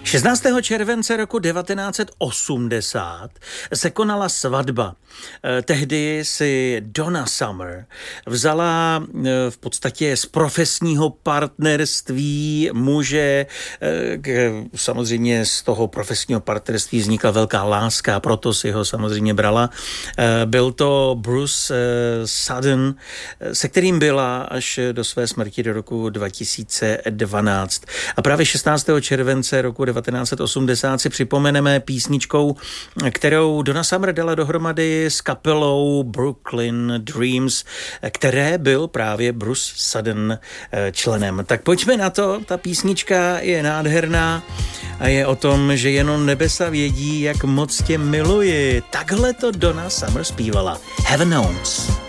16. července roku 1980 se konala svatba. Tehdy si Donna Summer vzala v podstatě z profesního partnerství muže, samozřejmě z toho profesního partnerství vznikla velká láska, proto si ho samozřejmě brala. Byl to Bruce Sudden, se kterým byla až do své smrti do roku 2012. A právě 16. července roku 1980 si připomeneme písničkou, kterou Donna Summer dala dohromady s kapelou Brooklyn Dreams, které byl právě Bruce Sudden členem. Tak pojďme na to, ta písnička je nádherná a je o tom, že jenom nebesa vědí, jak moc tě miluji. Takhle to Donna Summer zpívala. Heaven Knows.